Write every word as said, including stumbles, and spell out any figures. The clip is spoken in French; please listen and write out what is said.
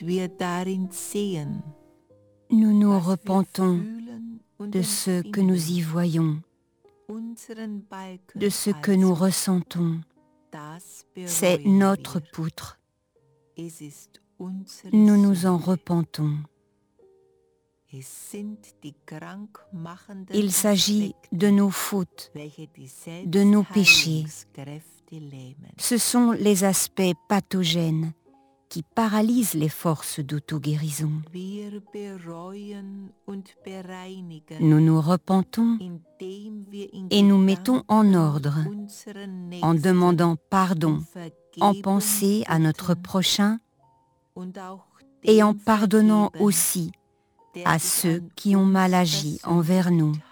Nous nous repentons de ce que nous y voyons, de ce que nous ressentons. C'est notre poutre. Nous nous en repentons. Il s'agit de nos fautes, de nos péchés. Ce sont les aspects pathogènes qui paralysent les forces d'auto-guérison. Nous nous repentons et nous mettons en ordre en demandant pardon, en pensée à notre prochain et en pardonnant aussi à ceux qui ont mal agi envers nous.